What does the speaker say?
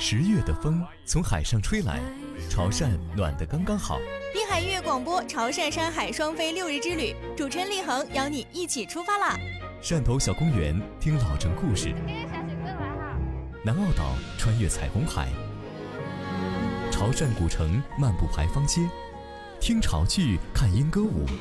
10月的风从海上吹来，潮汕暖得刚刚好。 滨海音乐广播潮汕山海双飞6日之旅，主持人立恒邀你一起出发啦！ 汕头小公园听老城故事，南澳岛穿越彩虹海，潮汕古城漫步牌坊街，听潮剧看莺歌舞，